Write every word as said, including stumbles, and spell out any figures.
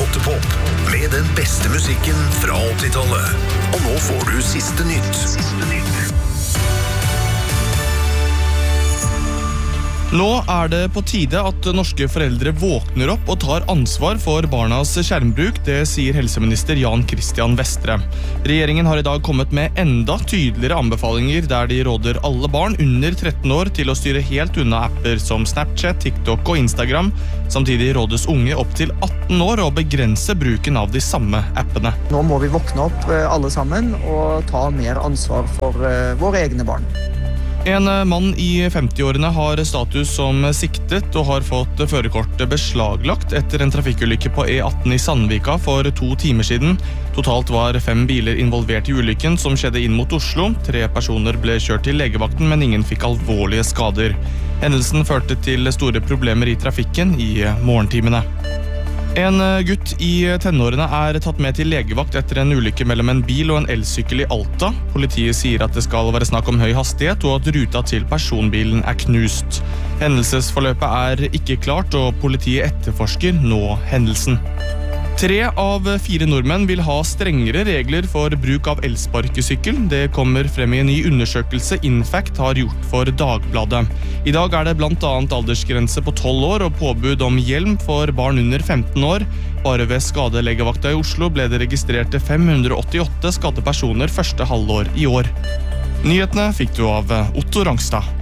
åttepop med den beste musikken fra åttitallet. Og nå får du siste nytt. Siste nytt. Nå er det på tide at norske foreldre våkner opp og tar ansvar for barnas skjermbruk, det sier helseminister Jan Christian Vestre. Regjeringen har i dag kommet med enda tydeligere anbefalinger der de råder alle barn under tretten år til å styre helt unna apper som Snapchat, TikTok og Instagram. Samtidig rådes unge opp til atten år å begrense bruken av de samme appene. Nå må vi våkne opp alle sammen og ta mer ansvar for våre egne barn. En mann i femti-årene har status som siktet og har fått førerkortet beslaglagt etter en trafikkulykke på E atten i Sandvika for to timer siden. Totalt var fem biler involvert i ulykken som skjedde inn mot Oslo. Tre personer ble kjørt til legevakten, men ingen fikk alvorlige skader. Hendelsen førte til store problemer i trafikken i morgentimene. En gutt i tenårene er tatt med til legevakt etter en ulykke mellom en bil og en elsykkel i Alta. Politiet sier at det skal være snakk om høy hastighet og at ruta til personbilen er knust. Hendelsesforløpet er ikke klart, og politiet etterforsker nå hendelsen. Tre av fire nordmenn vil ha strengere regler for bruk av elsparkesykkel. Det kommer frem i en ny undersøkelse Infact har gjort for Dagbladet. I dag er det blant annet aldersgrense på tolv år og påbud om hjelm for barn under femten år. Bare ved skadelegevakta i Oslo ble det registrert fem hundre åttiåtte skadde personer første halvår i år. Nyhetene fikk du av Otto Rangstad.